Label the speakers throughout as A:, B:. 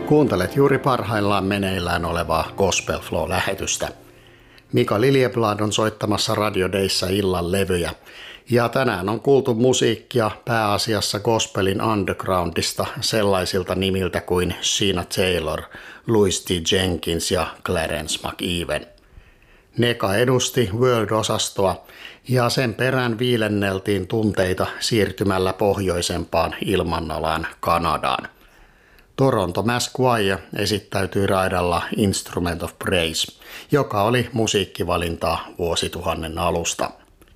A: Kuuntelet juuri parhaillaan meneillään olevaa Gospel Flow-lähetystä. Mika Liljeblad on soittamassa Radio Dayssa illan levyjä. Ja tänään on kuultu musiikkia pääasiassa gospelin undergroundista sellaisilta nimiltä kuin Sheena Taylor, Louis T. Jenkins ja Clarence McEwen. Neka edusti World-osastoa ja sen perään viilenneltiin tunteita siirtymällä pohjoisempaan ilmanalaan Kanadaan. Toronto Mass Choir esittäytyi raidalla Instrument of Praise, joka oli musiikkivalintaa vuosituhannen alusta.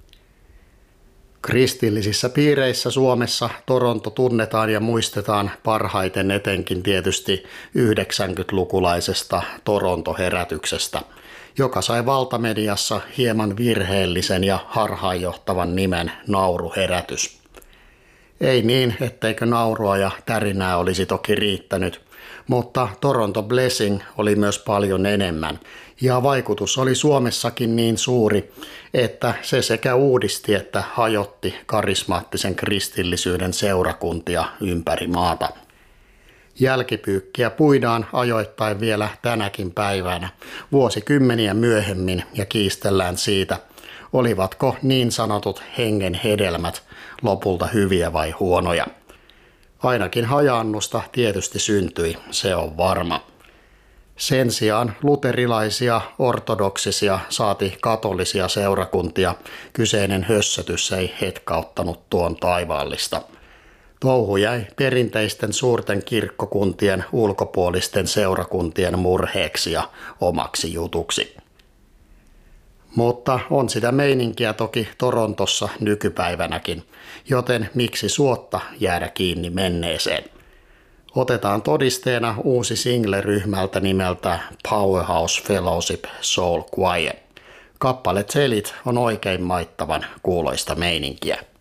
A: Kristillisissä piireissä Suomessa Toronto tunnetaan ja muistetaan parhaiten etenkin tietysti 90-lukulaisesta Toronto-herätyksestä, joka sai valtamediassa hieman virheellisen ja harhaanjohtavan nimen nauruherätys. Ei niin, etteikö naurua ja tärinää olisi toki riittänyt, mutta Toronto Blessing oli myös paljon enemmän, ja vaikutus oli Suomessakin niin suuri, että se sekä uudisti että hajotti karismaattisen kristillisyyden seurakuntia ympäri maata. Jälkipyykkiä puidaan ajoittain vielä tänäkin päivänä, vuosikymmeniä myöhemmin, ja kiistellään siitä, olivatko niin sanotut hengen hedelmät lopulta hyviä vai huonoja. Ainakin hajaannusta tietysti syntyi, se on varma. Sen sijaan luterilaisia, ortodoksisia saati katolisia seurakuntia kyseinen hössötys ei hetkauttanut tuon taivaallista. Touhu jäi perinteisten suurten kirkkokuntien ulkopuolisten seurakuntien murheeksi ja omaksi jutuksi. Mutta on sitä meininkiä toki Torontossa nykypäivänäkin, joten miksi suotta jäädä kiinni menneeseen. Otetaan todisteena uusi single ryhmältä nimeltä Powerhouse Fellowship Soul Choir. Kappale Tell It on oikein maittavan kuuloista meininkiä.